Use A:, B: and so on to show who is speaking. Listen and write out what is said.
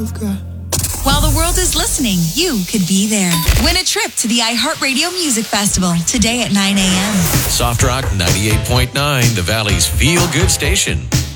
A: While the world is listening, you could be there. Win a trip to the iHeartRadio Music Festival today at 9 a.m.
B: Soft Rock 98.9, the Valley's feel-good station.